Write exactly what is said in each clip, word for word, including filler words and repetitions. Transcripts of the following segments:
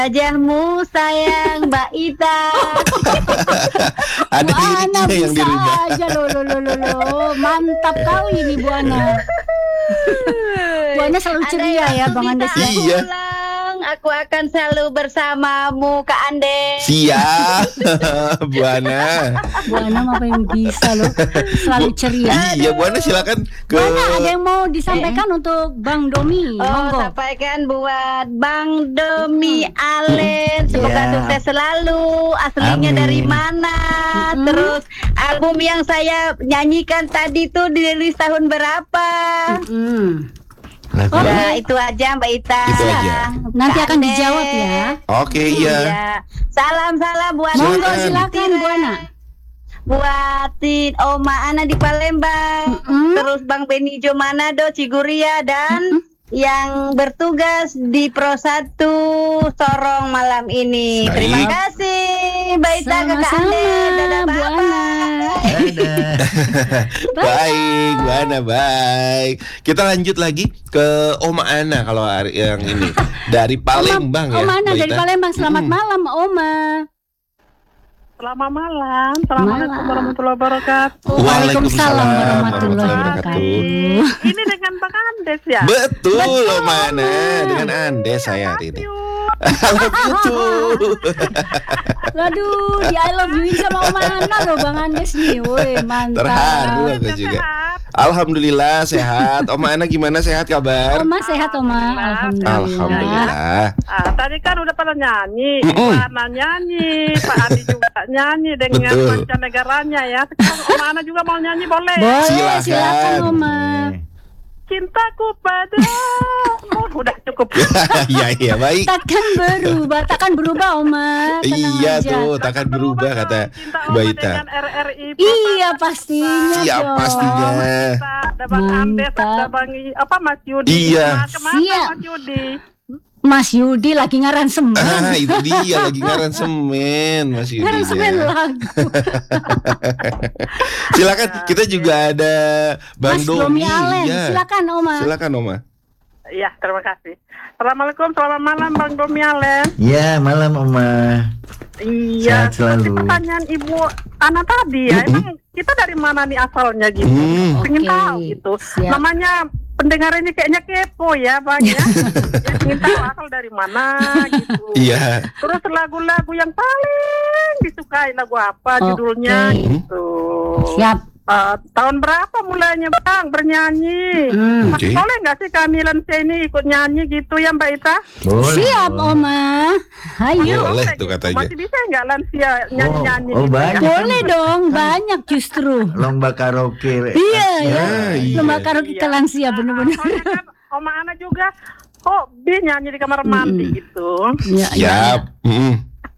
Wajahmu sayang Mbak Ita. Ada Bu Ana liriknya yang bisa dirubah. aja loh, loh, loh, loh, loh. Mantap kau ini Bu Ana. Bu Ana selalu ceria ya Bang Andes ya. Iya. Pulang, aku akan selalu bersamamu Kak Andes. Siap, Bu Ana. Bu Ana mah apa yang bisa loh, selalu Bu- ceria. Iya, Bu Ana silakan ke. Bu Ana ada yang mau disampaikan untuk Bang Domi, Oh, monggo. sampaikan buat Bang Domi Alen. Semoga Ya. sukses selalu. Aslinya Amin. dari mana? Mm-mm. Terus album yang saya nyanyikan tadi tuh dirilis tahun berapa? Hmm. Lagu Oh. Nah, itu aja Mbak Ita. Itu aja. Nanti Kak akan Andes. dijawab ya. Oke, iya. Salam-salam buat Monggo Silakan. silakan Bu Ana. Buatin Oma Ana di Palembang. Mm-mm. Terus Bang Benijo Manado Ciguria dan yang bertugas di Pro satu Sorong malam ini. Baik. Terima kasih Mbak Ita, Kakak Sama-sama, Andes. Dadah, Bu Bapak. Ana. Dadah. Baik, Bu Ana, baik. Kita lanjut lagi ke Oma Ana kalau hari yang ini dari Palembang ya. Oma Ana Bu dari Ita. Palembang. Selamat Mm-mm. malam Oma. Selamat malam. Assalamualaikum Malam. warahmatullahi wabarakatuh. Waalaikumsalam warahmatullahi wabarakatuh. wabarakatuh. Ini dengan Bang Andes ya? Betul, Oma Ana. Dengan Andes saya hari ini. I love you too. Waduh, di I love you sama Oma Ana loh Bang Andes nih. Woi, mantap. Terharu aku juga. Alhamdulillah sehat. Oma Ana gimana, sehat kabar? Oma sehat Oma. Alhamdulillah. Alhamdulillah. Ah, tadi kan udah pada nyanyi, Mm-mm. Pak Ana nyanyi, Pak Adi juga nyanyi dengan Betul. mancanegaranya ya. Sekarang Om Ana juga mau nyanyi boleh? Boleh, Silakan. silakan Oma. Cintaku padamu. Udah cukup. Iya, iya, baik. Takkan berubah, takkan berubah Oma. Tenang Iya aja. tuh, takkan berubah kata Cinta Mbak Oma Ita. dengan R R I. Iya pastinya Siap dong. pastinya. Ada Bang Andes, Mantap. ada Bang I- apa Mas Yudi. Iya. Nah, kemana Siap. Mas Yudi? Mas Yudi lagi ngaransemen. Ah, itu dia lagi ngaransemen Mas Yudi. Ngaransemen ya. lagu. Silakan, kita juga ada Bang Mas Domi. Domi Alen, Ya. silakan Oma. Silakan Oma. Iya, terima kasih. Assalamualaikum, selamat malam Bang Domi Alen. Ya, malam Oma. Iya, Sehat selalu. seperti pertanyaan Ibu Ana tadi ya, Mm-mm. emang kita dari mana nih asalnya gitu? Hmm. Pengen Oke, tahu gitu. siap. Namanya pendengar ini kayaknya kepo ya Bang ya. Ya ingin tahu asal dari mana gitu. Iya. Terus lagu-lagu yang paling disukai lagu apa Oke. judulnya gitu. Siap. Eh, tahun berapa mulainya Bang bernyanyi? Hmm. Oke. Boleh nggak sih kami Lansia ini ikut nyanyi gitu ya Mbak Ita? Boleh. Siap boleh. Oma. Ayo. Boleh Boleh tuh gitu. katanya. Masih bisa nggak Lansia nyanyi-nyanyi Oh, oh, gitu ya? banyak. Boleh dong, banyak justru. Lomba karaoke. Iya ya. Ah, iya. Lomba karaoke kita lansia bener-bener. Soalnya kan Oma Ana juga hobi nyanyi di kamar mandi Mm-mm. gitu. Iya, iya. Siap. Mm.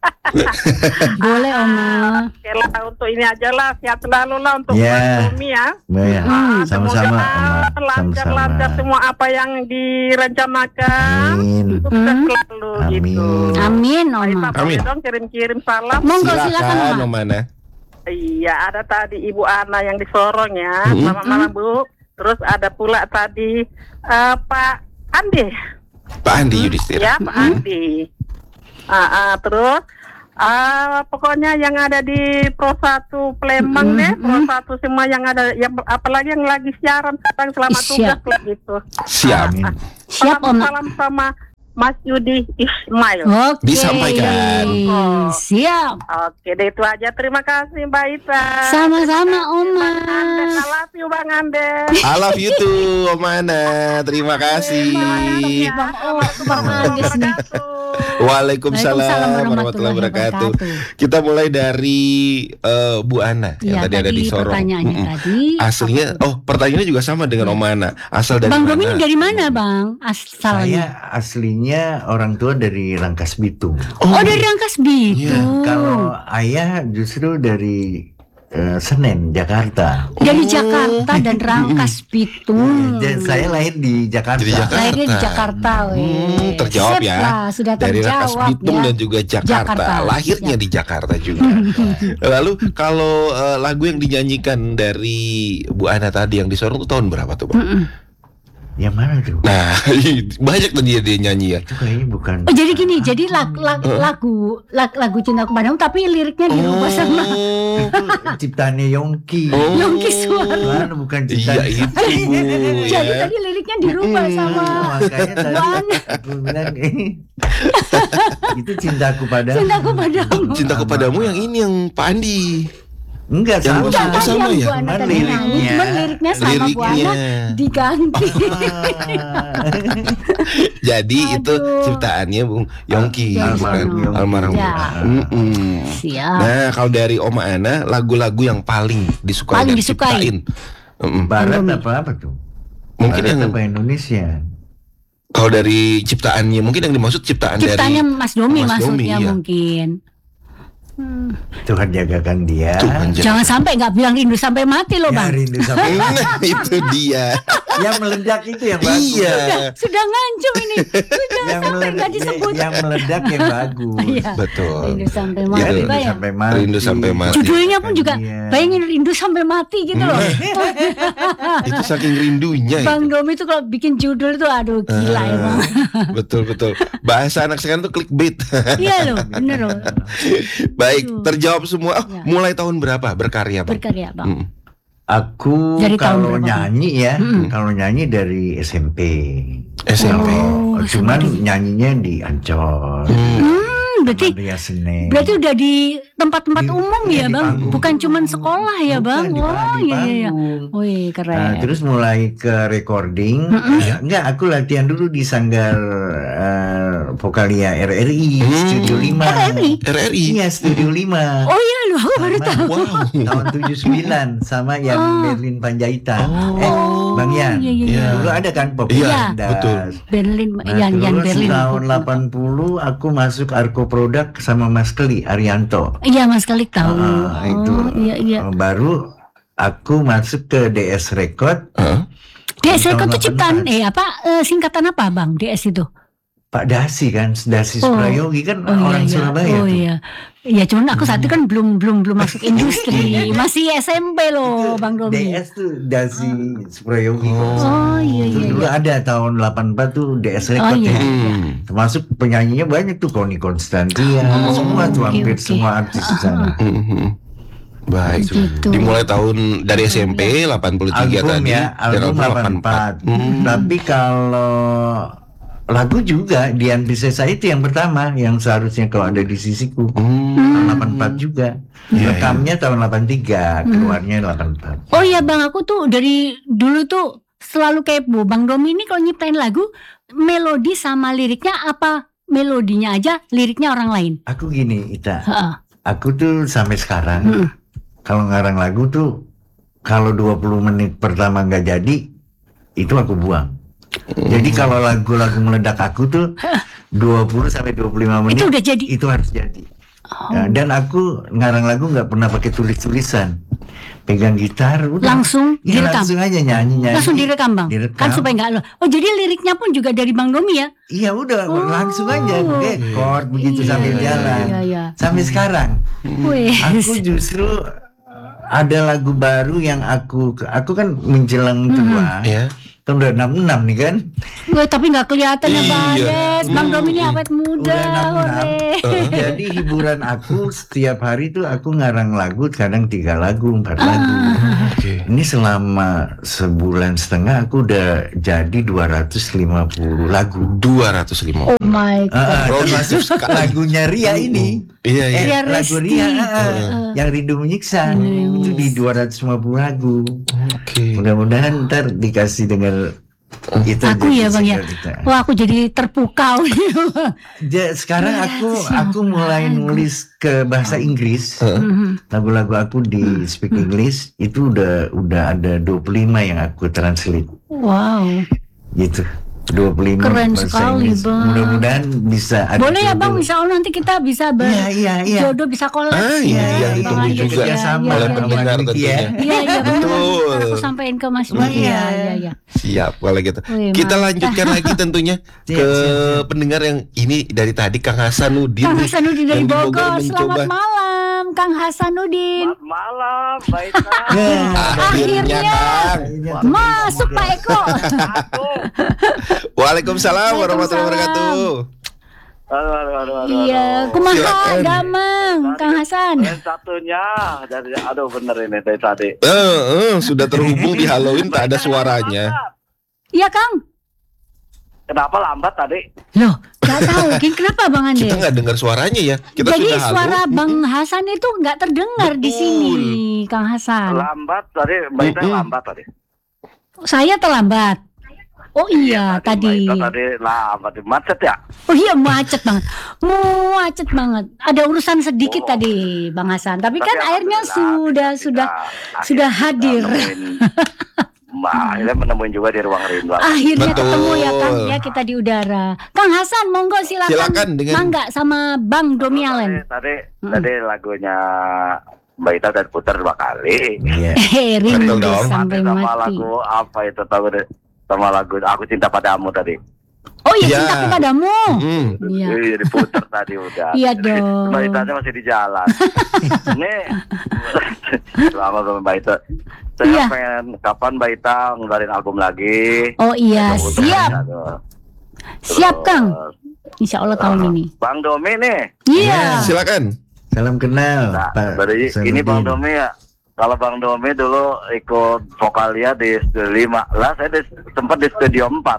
Boleh Oma. Oke lah untuk ini aja lah, sehat selalu lah untuk Ya. Mas Domi ya. Ya, Hmm. sama-sama Oma. Semoga lancar-lancar Sama-sama. semua apa yang direncanakan. Amin. Sukses Hmm. selalu Amin. gitu. Amin Mbak Oma. Ita, boleh Amin. dong kirim-kirim salam. Monggo silakan Silakan Oma. Oma Ana. Iya, ada tadi Ibu Ana yang di Sorong ya. Mm-mm. Selamat malam Bu. Terus ada pula tadi eh, Pak Andi. Pak Andi Yudhistira. Ya, Pak Andi. Ah, ah, terus ah, pokoknya yang ada di Pro satu Palembang deh, Pro satu semua yang ada, yang apalagi yang lagi siaran sekarang selamat tugas Siap. lah gitu. Siap. Amin. Siap salam, Oma. salam sama Mas Yudi Ismail. Oke. Disampaikan. Siap. Oke, deh itu aja. Terima kasih Mbak Ita. Sama-sama Oma. Bang Andes, I love you Bang Andes. I love you too, Oma Ana. Terima kasih. Bang Oh, Bang Andes nih. Waalaikumsalam warahmatullahi wabarakatuh. Kita mulai dari eh, Bu Ana yang Iya, tadi ada di Sorong. pertanyaannya Mm-mm. tadi. Aslinya, oh pertanyaannya juga sama dengan Oma Ana. Asal dari Bang mana? Domi ini dari mana Bang? Asalnya. Saya aslinya orang tua dari Rangkas Bitung. Oh, dari Rangkas Bitung. Kalau ayah justru dari eh, Senen, Jakarta. Dari Oh. Jakarta dan Rangkas Bitung. Dan saya lahir di Jakarta. Di Jakarta. Lahirnya di Jakarta, weh. Hmm, terjawab Sip ya. lah, sudah Dari Rangkas terjawab Bitung ya. dan juga Jakarta. Jakarta. Lahirnya Siap. di Jakarta juga. Lalu kalau eh, lagu yang dinyanyikan dari Bu Ana tadi yang di Sorong itu tahun berapa tuh, Bang? Mm-mm. Yang mana tuh? Nah, banyak tuh dia dia nyanyi ya. Itu kayaknya bukan. Oh jadi gini, jadi lag, lag, lagu lag, lagu Cintaku Padamu tapi liriknya dirubah sama Oh, Itu ciptaannya Yongki. Oh. Yongki Suara. Mana bukan iya ciptaan. itu Bu, Jadi ya. tadi liriknya dirubah sama Makanya tadi Buana. aku bilang eh, itu cintaku padamu. Cintaku Padamu. Cinta kepadamu yang ini yang Pak Andi. Enggak Yang sama. Enggak, Enggak kan sama yang ya? Bu Ana Cuman tadi nyanyi, liriknya. cuman liriknya sama Bu Liriknya. Ana diganti. Jadi itu Aduh. ciptaannya Bung Yongki, Yongki. kan? Yongki. Almarhum. Ya. Mm-mm. Siap. Nah, kalau dari Oma Ana, lagu-lagu yang paling disukai Paling dan disukai. ciptain. Mm-mm. Barat Indomie. apa apa tuh? Mungkin Barat yang apa Indonesia? kalau dari ciptaannya, mungkin yang dimaksud ciptaan Ciptanya dari Mas Domi Mas Domi, maksudnya iya. mungkin. Tuhan jagakan dia. Tuhan jaga. Jangan sampai nggak bilang rindu sampai mati loh Ya, Bang. rindu sampai Nah, itu dia. yang meledak itu yang bagus. Iya. Sudah ngancem ini. Sudah Yang sampai meledak, nggak disebut. yang meledak yang bagus. Iya. Betul. Rindu sampai Ya, mati rindu Pak ya. sampai mati. Rindu sampai mati. Judulnya pun juga Iya. bayangin rindu sampai mati gitu loh. Itu saking rindunya Bang itu. Domi itu kalau bikin judul tuh aduh gila Ah, emang. Betul betul. Bahasa anak sekarang tuh clickbait. Iya loh, bener loh. Baik, Aduh. terjawab semua. Oh, Ya. mulai tahun berapa berkarya, Bang? Berkarya Bang. Mm. Aku Dari tahun kalau berapa, Bang? nyanyi ya, Mm-mm. kalau nyanyi dari S M P. S M P. Oh, Cuman sampai- nyanyinya di Ancol. Hmm. Hmm, berarti Maria Senen. berarti udah di tempat-tempat Di- umum iya, ya di Bang, panggung. bukan cuman sekolah ya Bukan, Bang. di Oh pa- di iya iya iya. panggung. Wih keren. Nah, terus mulai ke recording. Mm-mm. Ya, enggak, aku latihan dulu di Sanggar eh, Vokalia R R I Hmm. Studio lima. R R I? R R I. Iya, Studio lima. Oh iya loh, aku baru Sama- tahu. Wow. Tahun tujuh puluh sembilan sama yang Oh. Berlin Panjaitan. Oh. Eh, Bang Yan. Iya iya iya. Iya. Dulu ada kan Pop Iya, Landas. betul. Berlin, Nah, Yan Yan terus Berlin. tahun delapan puluh aku masuk Arko Produk sama Mas Keli Arianto. Iya Mas Kalik tahu. Ah, itu. Oh, iya iya. Eh, Baru aku masuk ke D S Record. Hah? D S Record tahun itu ciptaan delapan belas. eh apa eh, singkatan apa Bang D S itu? Pak Dasi kan, Dasi Oh. Suprayogi kan Oh orang iya iya. Surabaya Oh tuh. iya. Iya cuman aku saat itu kan belum belum belum masuk industri, masih S M P loh Bang Domi. D S tuh Dasi Suprayogi. Oh iya Itu iya. dulu iya. ada tahun delapan puluh empat tuh D S Oh Record iya. ya. Hmm. Termasuk penyanyinya banyak tuh Connie Constantia, Oh, semua tuh oke, hampir oke. semua artis di sana. Hmm. Baik. Gitu. Dimulai tahun dari S M P delapan puluh tiga Album tadi. ya, dan album delapan puluh empat. Hmm. Tapi kalau lagu juga Dian Piscesa itu yang pertama yang seharusnya kalau ada di sisiku. Hmm. Tahun delapan puluh empat juga. Iya, Rekamnya tahun delapan puluh tiga, keluarnya delapan puluh empat. Oh iya Bang, aku tuh dari dulu tuh selalu kepo. Bang Domi ini kalau nyiptain lagu, melodi sama liriknya apa melodinya aja, liriknya orang lain? Aku gini, Ita. Heeh. Aku tuh sampai sekarang Mm-mm. kalau ngarang lagu tuh kalau dua puluh menit pertama nggak jadi, itu aku buang. Jadi kalau lagu-lagu meledak aku tuh dua puluh sampai dua puluh lima menit Itu udah jadi. itu harus jadi. Oh. Nah, dan aku ngarang lagu nggak pernah pakai tulis-tulisan, pegang gitar udah Langsung ya, direkam. langsung aja nyanyi nyanyi Langsung direkam Bang. Direkam. Kan supaya nggak lo. Oh jadi liriknya pun juga dari Bang Domi ya? iya udah Oh. langsung aja record begitu Iya, sambil iya, jalan iya, iya. sampai sekarang Wih. aku justru ada lagu baru yang aku aku kan menjelang tua Ya. tahun udah enam puluh enam nih kan. Wah, tapi nggak kelihatan ya Bang Iya. Des. Bang Domi ini awet muda. Udah enam puluh enam. Hore. Jadi hiburan aku setiap hari tuh aku ngarang lagu, kadang tiga lagu, empat Ah. lagu. Oke. Ini selama sebulan setengah aku udah jadi dua ratus lima puluh lagu. dua ratus lima. Oh my God. Ah, ah, Produktif termasuk sekali. lagunya Ria ini. Iya iya. Eh, Ria lagu Resti. Ria, ah, ah, Heeh. yang Rindu Menyiksa, itu di dua ratus lima puluh lagu. Oke. Mudah-mudahan ntar dikasih dengar itu. Aku jadi ya Bang ya. single kita. Wah aku jadi terpukau. Ja- sekarang aku dua ratus lima aku mulai nulis ke bahasa Inggris. Mhm. Lagu-lagu aku di speak English itu udah udah ada dua puluh lima yang aku translate Wow. gitu. dua puluh lima Keren bahasa sekali, Inggris. Bang. Mudah-mudahan bisa ada Boleh ya jodoh. Bang, insya Allah nanti kita bisa Iya, iya, iya. berjodoh, bisa collab. Ah, ya, iya, Bang yang ditunggu Andi. juga Iya, sama iya, oleh iya, pendengar iya. tentunya. Iya, iya, benar. Betul. Ntar aku sampaikan ke Mas Bang. Iya. Iya, iya, iya. Siap kalau gitu. Wih, Kita mantap. lanjutkan lagi tentunya Siap, ke siap, siap. pendengar yang ini dari tadi Kang Hasanuddin. Kang nih, Hasanuddin dari yang di Bogor, mencoba. selamat malam Kang Hasanuddin. Selamat malam, Baita. Akhirnya Kang. masuk Pak Eko. Aku. Waalaikumsalam warahmatullahi wabarakatuh. Aduh, aduh, aduh, aduh, Iya, aduh. kumaha Silakan. damang Kang Hasan. Yang satunya dari aduh bener ini dari tadi. Eh, eh, sudah terhubung di Halloween tak ada suaranya. Iya Kang. Kenapa lambat tadi? Loh, gak tahu. Kin, kenapa Bang Ande? Kita nggak dengar suaranya ya. Kita Jadi sudah halo. suara Bang Hasan itu nggak terdengar di Betul. sini, Kang Hasan. Lambat tadi, Baita Mm-mm. lambat tadi. Saya terlambat. Oh iya, tadi. Baita tadi lambat, macet ya? Oh iya, macet banget. Macet banget. Ada urusan sedikit Oh. tadi, Bang Hasan. Tapi, Tapi kan akhirnya alhamdulillah, sudah kita sudah sudah akhirnya hadir. menemuin- Ma, akhirnya menemuin juga di ruang rindu. Akhirnya Betul. ketemu ya Kang, ya kita di udara. Kang Hasan, monggo silakan. Silakan dengan- Mangga sama Bang Domi Tadi, Allen. tadi, Mm. tadi lagunya Mbak Ita udah putar dua kali. Iya. Eh, rindu Betul dong. sampai sama mati. lagu apa itu tahu deh? Sama lagu Aku Cinta Padamu tadi. Oh iya, Iya. cinta kepadamu. Hmm. Iya. Iya, diputar tadi udah. Iya dong. Mbak Ita masih di jalan. Ini selamat sama Mbak Ita. Saya Iya. pengen kapan Mbak Ita ngeluarin album lagi? Oh iya, Udah, siap. aduh. Siap Kang. Terus, Insya Allah tahun ini. Bang Domi nih. Iya. Silakan. Salam kenal, Nah, Pak. dari ini Sarudin. Bang Domi ya. Kalau Bang Domi dulu ikut vokalnya di studio lima, lah saya di- sempat di studio empat.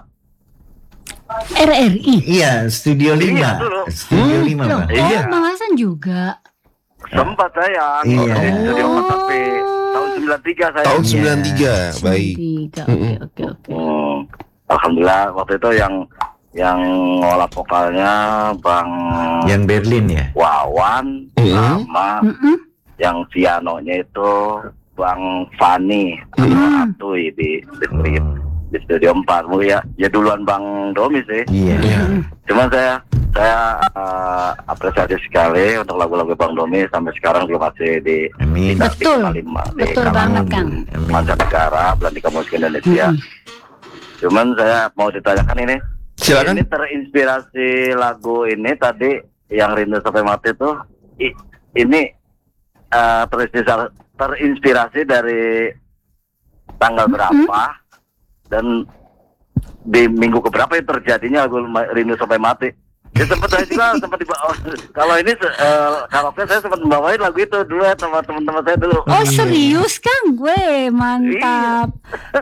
R R I. Iya, Studio Iya, lima. dulu. Studio Hmm. lima, Loh, Pak. oh, Iya. Bang Hasan juga. Sempat saya Iya. di studio empat tapi tahun sembilan tiga saya. Tahun Iya. sembilan tiga. Baik. Tiga. Oke, oke, oke. Hmm. Alhamdulillah waktu itu yang yang ngolah vokalnya Bang Yang Berlin ya. Wawan Mm-mm. sama Mm-mm. yang pianonya itu Bang Fani Mm-mm. Atuy di di, di, Oh. di studio empat. Mungkin ya, ya duluan Bang Domi sih. Iya. Iya. Cuman saya saya eh, apresiasi sekali untuk lagu-lagu Bang Domi sampai sekarang juga masih di Amin. di Betul. lima di Betul kalangan banget, Kang. Amin. mancanegara, Belanda musik Indonesia. Mm-mm. Cuman saya mau ditanyakan ini, Silakan. ini terinspirasi lagu ini tadi yang Rindu Sampai Mati itu i- ini eh, terinspirasi, terinspirasi dari tanggal berapa dan di minggu keberapa itu terjadinya lagu Ma- Rindu Sampai Mati. Ya sempat saya juga sempat dibawa. Kalau ini uh, karaoke saya sempat membawain lagu itu duet sama teman-teman saya dulu. Oh serius Kang, gue mantap.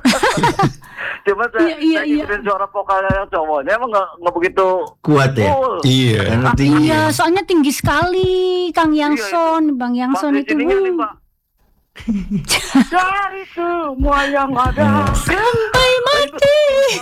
Cuma Iya, saya, iya, saya iya. ngikutin suara vokalnya yang cowoknya emang nggak nggak begitu Kuat ya. full. Iya. Karena tinggi. Iya, soalnya tinggi sekali Kang Yangson, Bang Pas Yangson di itu. sininya nih, wuh. Pak. Dari semua yang ada. Sampai mati.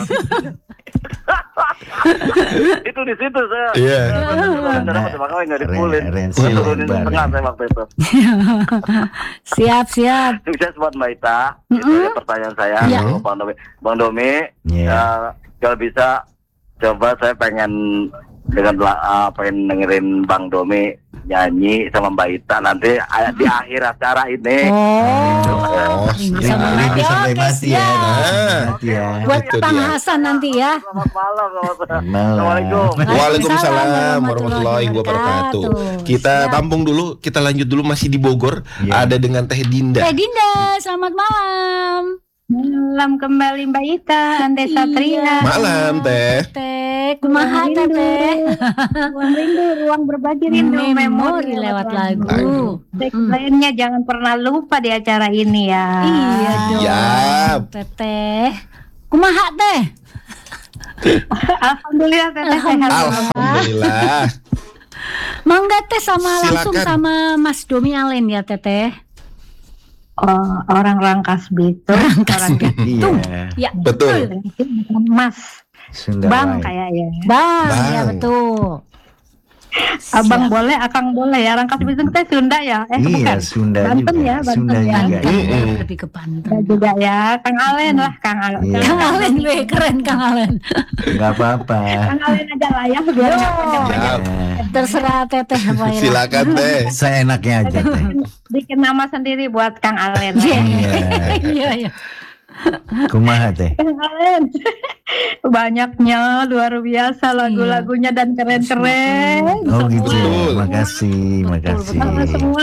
Itu di situ saya. Iya. Makanya nggak dipulin. Ren- Rensi Saya turunin lebar, setengah ya. saya waktu itu. Siap, siap. Sukses buat Mbak Ita. Itu Mm-mm. ya pertanyaan saya. Iya. Untuk Bang Domi. Bang Domi, Iya. eh, kalau bisa coba saya pengen dengan la- uh, pengen dengerin Bang Domi nyanyi sama Mbak Ita nanti uh, di akhir acara ini. Oh, Oh, Rindu siap. Sampai Rindu Mati. sampai Oke, mati ya. siap. Ah. Mati ya. Buat Itu Bang dia. Hasan nanti ya. Selamat malam. Selamat Malam. Assalamualaikum. Waalaikumsalam warahmatullahi wabarakatuh. Kita Siap. tampung dulu, kita lanjut dulu masih di Bogor. Iya. Ada dengan Teh Dinda. Teh Dinda, selamat malam. Malam kembali Mbak Ita, Ande Iya. Satria. Malam Teh. Teh, kumaha Ruang rindu. Teh? Ruang rindu, ruang berbagi rindu, Memori lewat lagu. Lagu. Mm. Lainnya jangan pernah lupa di acara ini ya. Iya dong. Siap. Teteh. Kumaha Teh? Alhamdulillah teteh sehat. Alhamdulillah. Mangga Teh sama langsung Silakan. sama Mas Domi Allen ya Teteh. Oh, orang Rangkas Bitung, orang Bitung. Iya. Ya, Betul. Mas, Sunda Bang Wai. kayaknya. Bang, ya Bang. betul. Abang boleh, Akang boleh ya. Rangkas Bitung teh Sunda ya? Eh, Iya, bukan. Sunda Banten juga. ya, Banten Sunda ya. juga. Mm-mm. Lebih ke Ya Banten. juga ya, Kang Alen lah, Kang Alen. Iya. Kang Alen, weh, keren Kang Alen. Enggak apa-apa. Kang Alen aja lah ya, biar nggak panjang-panjang. Siap. Terserah Teteh apa ya. Silakan Teh. Seenaknya aja, Teh. Bikin nama sendiri buat Kang Alen. Iya. Iya. Iya, iya. Kumaha, Teh? Kang Alen. Banyaknya luar biasa lagu-lagunya dan keren-keren. Oh gitu. Betul. Makasih, makasih. Sama semua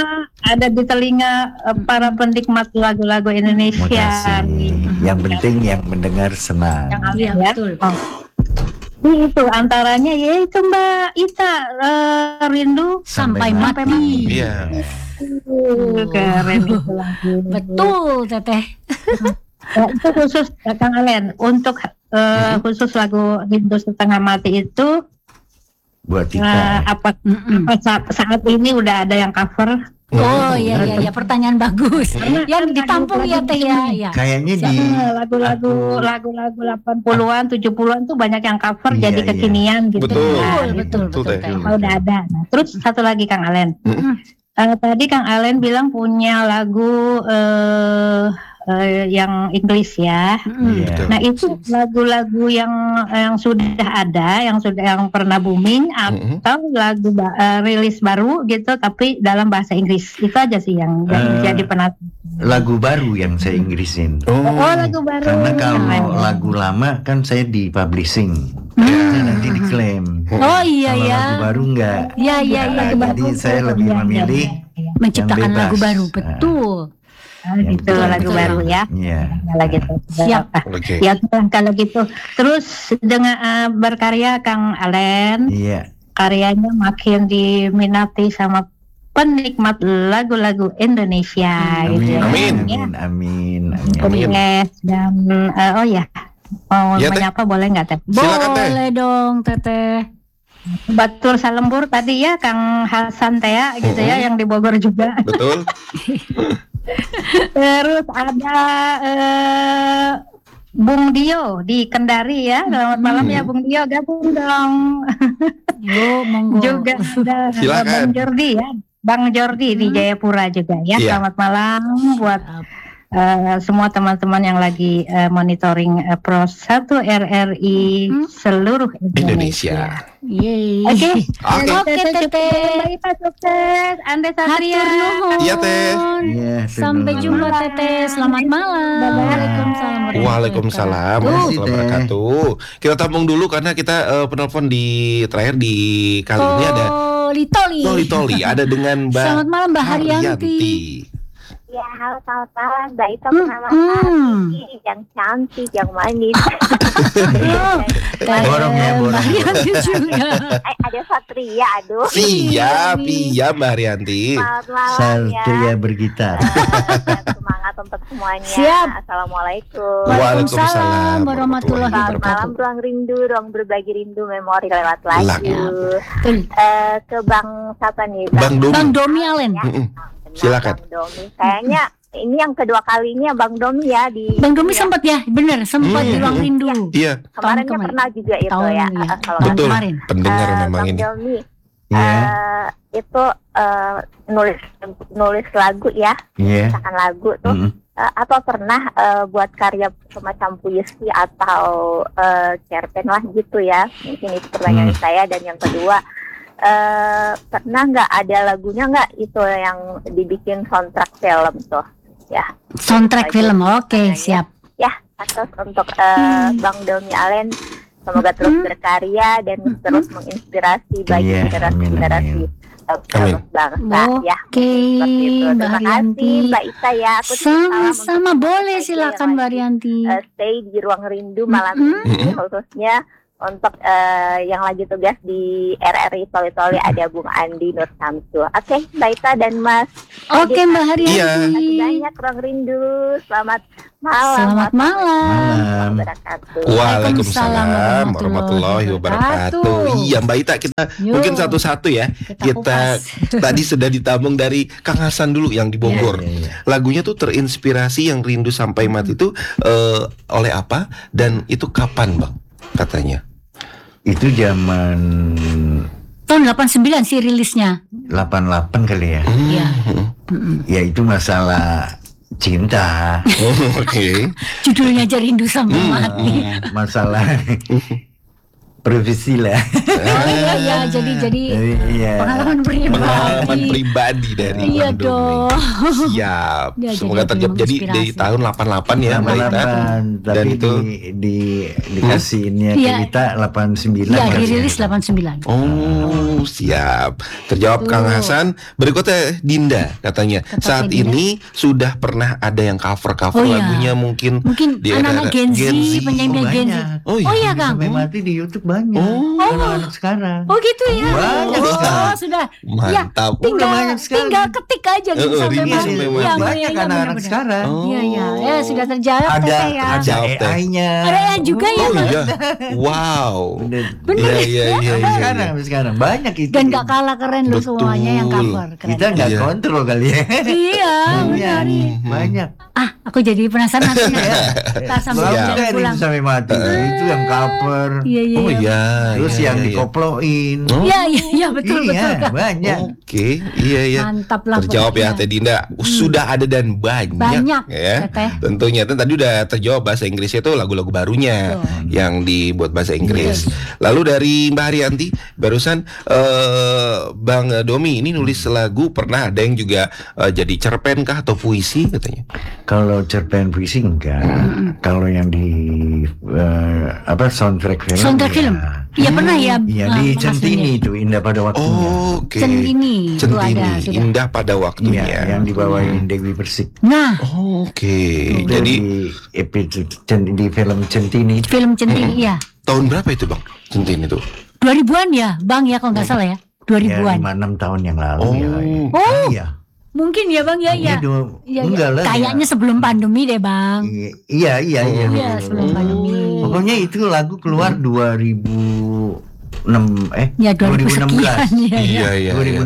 ada di telinga eh, para penikmat lagu-lagu Indonesia. Makasih. Yang penting yang mendengar senang. Yang Iya, ya. betul. Oh. Itu antaranya ya itu Mbak Ita eh, rindu Sampai Sampai mati. Iya. Uh, keren itu lagu. Betul, Teteh. Ya, itu khusus eh, Kang Alen untuk eh, khusus lagu Rindu Setengah Mati itu Buat eh, kita. apa, Mm-mm. apa sa- saat ini udah ada yang cover? Oh iya iya ya, pertanyaan bagus. Yang ditampung ya Teh ya. Ya. Kayaknya di Eh, lagu-lagu aku- lagu-lagu delapan puluhan, tujuh puluhan tuh banyak yang cover Iya, jadi iya. kekinian gitu. Betul. Betul, Nah, betul, Betul, betul, Teh. Teh. Oh, udah ada. Nah, terus satu lagi Kang Alen. Mm-mm. Eh, tadi Kang Alen bilang punya lagu eh, eh, yang Inggris ya. Mm-mm. Iya. Nah itu lagu-lagu yang yang sudah ada, yang sudah yang pernah booming Mm-mm. atau lagu ba- eh, rilis baru gitu tapi dalam bahasa Inggris itu aja sih yang yang Eh, jadi penasaran. lagu baru yang saya Inggrisin. Oh. Oh lagu baru. Karena kalau Keren. lagu lama kan saya di publishing, Hmm. Saya nanti diklaim. Oh iya Kalau ya. lagu baru enggak. Ya ya Nah, ya. jadi saya lebih Iya, iya, memilih iya, iya. Menciptakan yang bebas. lagu baru, Nah. betul. Ah, yang gitu betul, lagu betul. baru ya. Iya. Kalau gitu. Siap. Ah, Oke. Ya kalau gitu. Terus dengan eh, berkarya Kang Alen, Iya. karyanya makin diminati sama penikmat lagu-lagu Indonesia gitu ya. Amin. Amin. Amin. Amin. Amin. Yes, dan eh, oh ya mau Ya, Teh. menyapa boleh nggak Teh? Silakan, Teh. Boleh dong, Teteh. Batur Salembur tadi ya Kang Hasan Tea gitu ya yang di Bogor juga. Betul. Terus ada eh, Bung Dio di Kendari ya. Selamat malam ya Bung Dio, gabung dong. Yo, monggo. Juga ada Silakan. Bang Jordi ya. Bang Jordi di Jayapura juga ya. Iya. Selamat malam buat eh, semua teman-teman yang lagi eh, monitoring eh, Pro satu R R I Hmm. seluruh Indonesia. Indonesia. Yeay. Oke. Oke. Oke, Teteh. Mbak Ipa sukses. Anda Satria. Hatur nuhun. Iya, Teh. Iya. Sampai Tunggu. jumpa Teteh. Selamat malam. Bye-bye. Waalaikumsalam. Waalaikumsalam Terima kasih, warahmatullahi Teh. wabarakatuh. Kita tampung dulu karena kita eh, penelpon di terakhir di kali ini ada Toli Toli. Toli Toli ada dengan Mbak Selamat malam Mbak Haryanti. Haryanti. Ya, halo selamat malam. Mbak Ita Hmm, pertama hmm. kali yang cantik, yang manis. Oh, Borong ya, borong. Mbak Haryanti juga. eh, ada Satria, aduh. Siap, iya Mbak Haryanti. Selamat malam ya. Satria bergitar. Eh, semangat untuk semuanya. Siap. Assalamualaikum. Waalaikumsalam warahmatullahi Selamat malam, wabarakatuh. ruang rindu, ruang berbagi rindu, memori lewat lagu. Lagu. Betul. Eh, ke Bang siapa nih? Bang Domi. Bang Domi Allen. Ya. Mm-mm. Benar, Silakan. Bang Domi. Kayaknya ini yang kedua kalinya Bang Domi ya di. Bang Domi ya. sempat ya, bener sempat Hmm. di ruang rindu. Iya, Kemarinnya tahun pernah juga itu Tahun ya. ya, eh, kalau tahun betul. kemarin. Pendengar Eh, memang Bang ini. Domi, Iya. eh, itu eh, nulis nulis lagu ya, Iya. misalkan lagu tuh, Mm-mm. eh, apa pernah eh, buat karya semacam puisi atau eh, cerpen lah gitu ya? Mungkin itu pertanyaan Hmm. saya. Dan yang kedua, eh, pernah nggak ada lagunya nggak itu yang dibikin soundtrack film tuh? Ya, Soundtrack film, oke siap. ya. Terus untuk eh, Bang Domi Allen, semoga terus berkarya dan terus menginspirasi bagi Iya, generasi-generasi amin, eh, Amin. bangsa ya. Oke, Seperti itu. Mbak Terima Haryanti. kasih Mbak Ita ya. Aku titip salam Sama-sama, untuk boleh siapa saja silakan yang Mbak lagi, Haryanti. eh, stay di ruang rindu malam Mm-mm. ini, khususnya untuk eh, yang lagi tugas di R R I Toli Toli ada Bung Andi Nur Samsu. Oke, Mbak Ita dan Mas. Oke Mbak Haryanti. Iya. Terima kasih banyak ruang rindu. Selamat malam. Selamat malam. Malam. Wabarakatuh. Waalaikumsalam warahmatullahi warahmatullahi wabarakatuh. wabarakatuh. Iya Mbak Ita, kita Yuk. mungkin satu-satu ya. Kita Kita kupas. tadi sudah ditambung dari Kang Hasan dulu yang di Bogor. Iya, iya. Lagunya tuh terinspirasi yang rindu sampai mati itu eh, oleh apa dan itu kapan Bang katanya? Itu zaman Tahun delapan puluh sembilan sih rilisnya. delapan puluh delapan kali ya. Iya. Hmm. Mm-mm. Ya itu masalah cinta, Oke. Judulnya aja rindu sampai Hmm. mati. masalah Profesi lah. Oh iya iya jadi jadi Jadi, iya. pengalaman Pengalaman pribadi. pribadi dari Iya Bang Domi. dong. Siap. Ya, Semoga jadi terjawab. Jadi menginspirasi. dari tahun delapan puluh delapan ya Mbak Ita. delapan Dan tapi itu di, di dikasihnya Iya. ke kita delapan puluh sembilan. Iya kan? dirilis delapan puluh sembilan. Oh, siap. Terjawab Tuh. Kang Hasan. Berikutnya Dinda katanya. Kata Saat Dinda. ini sudah pernah ada yang cover-cover Oh, iya. lagunya mungkin Mungkin di anak-anak era-era Gen Z, Gen Z. penyanyi Oh, Gen Z. banyak. Oh, iya. Oh iya Kang. Sampai mati di YouTube banyak. Oh. Anak-anak sekarang. Oh gitu ya. Banyak oh, sekali. sudah. Mantap. Ya, tinggal banyak sekali. tinggal ketik aja gitu Eh, eh, sampai Rini mati. sampai Iya, mati. iya, Banyak iya, anak-anak benar-benar. sekarang. Oh. Iya iya. Ya sudah terjawab Ada Teteh ya. ada Jawab, Teh. A I-nya. Ada A I juga ya. Oh Bang? iya. Wow. Bener. Bener. Iya iya iya. Sampai iya. sekarang, sampai sekarang banyak itu. Dan gak kalah keren loh Betul. semuanya yang cover. Keren. Kita nggak Iya. kontrol kali ya. Iya benar. Hmm. Banyak. Ah aku jadi penasaran nanti ya. Tak sambil Bagus Siap. jalan kan pulang. itu sampai mati. Itu yang cover. Iya iya. Oh iya. Terus iya, yang iya. dikoploin. Oh. Iya iya iya betul iya, betul Kak. banyak. Oke, iya iya. Mantap lah Terjawab ya pokoknya. Teh Dinda. Sudah ada dan banyak, Banyak, ya. Teteh. Tentunya Teh, tadi udah terjawab bahasa Inggrisnya itu lagu-lagu barunya Betul. yang dibuat bahasa Inggris. Lalu dari Mbak Haryanti barusan eh, Bang Domi ini nulis lagu, pernah ada yang juga eh, jadi cerpen kah atau puisi katanya? Kalau cerpen puisi enggak. Kalau yang di eh, apa soundtrack film. Soundtrack ya. film. Iya pernah ya. Iya ah, di penghasilnya. Centini itu Indah pada waktunya. Oh, oke. Centini itu Centini, ada sudah. indah pada waktunya. Iya, yang dibawain Dewi Persik. Nah Oh, oke. Itu Jadi di episode Cen- di film Centini. film Centini ya. tahun berapa itu Bang? Centini itu? dua ribuan ya Bang ya kalau nggak salah ya. dua Ya, ribuan. lima enam tahun yang lalu Oh. ya. Oh. Iya. Mungkin ya Bang ya ya. Iya, dua- Iya, iya. enggak lah. Kayaknya sebelum pandemi deh Bang. Iya, iya, iya. Iya sebelum pandemi. Pokoknya itu lagu keluar dua ribu enam eh Ya dua ribu dua ribu enam belas. sekian ya. Iya, iya. dua ribu enam belas. iya.